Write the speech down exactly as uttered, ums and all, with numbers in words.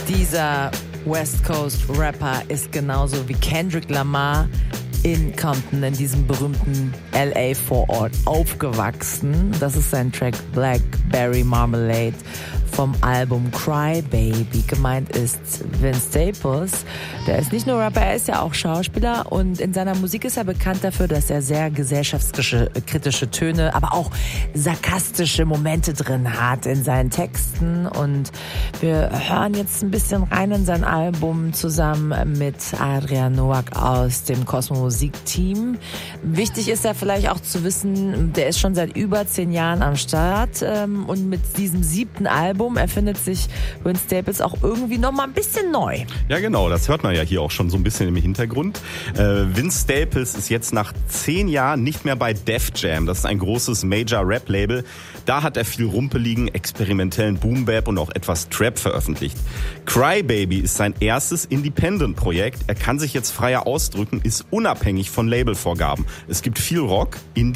Dieser West Coast Rapper ist genauso wie Kendrick Lamar in Compton, in diesem berühmten L A-Vorort, aufgewachsen. Das ist sein Track Blackberry Marmalade vom Album Cry Baby. Gemeint ist Vince Staples. Der ist nicht nur Rapper, er ist ja auch Schauspieler und in seiner Musik ist er bekannt dafür, dass er sehr gesellschaftskritische Töne, aber auch sarkastische Momente drin hat in seinen Texten. Und wir hören jetzt ein bisschen rein in sein Album zusammen mit Adrian Nowak aus dem Cosmo Musik-Team. Wichtig ist ja vielleicht auch zu wissen, der ist schon seit über zehn Jahren am Start und mit diesem siebten Album erfindet sich Vince Staples auch irgendwie noch mal ein bisschen neu. Ja genau, das hört man ja hier auch schon so ein bisschen im Hintergrund. Äh, Vince Staples ist jetzt nach zehn Jahren nicht mehr bei Def Jam. Das ist ein großes Major-Rap-Label. Da hat er viel rumpeligen, experimentellen Boom-Bap und auch etwas Trap veröffentlicht. Cry Baby ist sein erstes Independent-Projekt. Er kann sich jetzt freier ausdrücken, ist unabhängig von Labelvorgaben. Es gibt viel Rock, Indie